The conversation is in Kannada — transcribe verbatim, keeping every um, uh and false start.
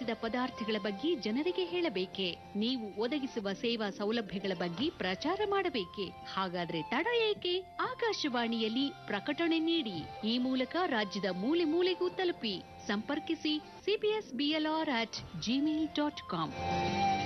ಆಹಾರದ ಪದಾರ್ಥಗಳ ಬಗ್ಗೆ ಜನರಿಗೆ ಹೇಳಬೇಕೆ? ನೀವು ಒದಗಿಸುವ ಸೇವಾ ಸೌಲಭ್ಯಗಳ ಬಗ್ಗೆ ಪ್ರಚಾರ ಮಾಡಬೇಕೆ? ಹಾಗಾದ್ರೆ ತಡ ಏಕೆ? ಆಕಾಶವಾಣಿಯಲ್ಲಿ ಪ್ರಕಟಣೆ ನೀಡಿ. ಈ ಮೂಲಕ ರಾಜ್ಯದ ಮೂಲೆ ಮೂಲೆಗೂ ತಲುಪಿ. ಸಂಪರ್ಕಿಸಿ CBS BLR at Gmail dot com.